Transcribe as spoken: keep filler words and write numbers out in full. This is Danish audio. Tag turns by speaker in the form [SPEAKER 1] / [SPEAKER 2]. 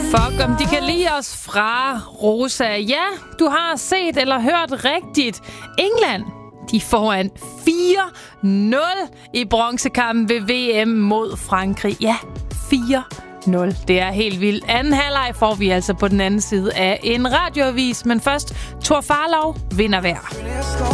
[SPEAKER 1] Fuck, om de kan lide os fra Rosa. Ja, du har set eller hørt rigtigt. England, de får en fire nul i bronzekampen ved V M mod Frankrig. Ja, fire nul. Det er helt vildt. Anden halvleg får vi altså på den anden side af en radioavis. Men først, Thor Farlov vinder hver.